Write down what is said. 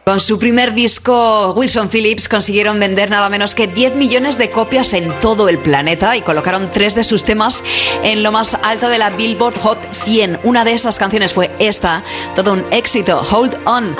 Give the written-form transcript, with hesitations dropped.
Con su primer disco, Wilson Phillips consiguieron vender nada menos que 10 millones de copias en todo el planeta y colocaron 3 de sus temas en lo más alto de la Billboard Hot 100. Una de esas canciones fue esta, todo un éxito, Hold On.